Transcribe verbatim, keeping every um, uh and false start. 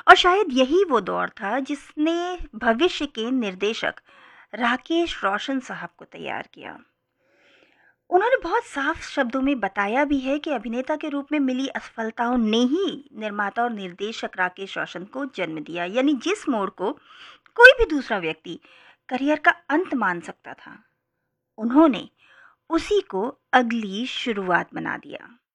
और शायद यही वो दौर था जिसने भविष्य के निर्देशक राकेश रोशन साहब को तैयार किया। उन्होंने बहुत साफ शब्दों में बताया भी है कि अभिनेता के रूप में मिली असफलताओं ने ही निर्माता और निर्देशक राकेश रोशन को जन्म दिया, यानी जिस मोड़ को कोई भी दूसरा व्यक्ति करियर का अंत मान सकता था, उन्होंने उसी को अगली शुरुआत बना दिया।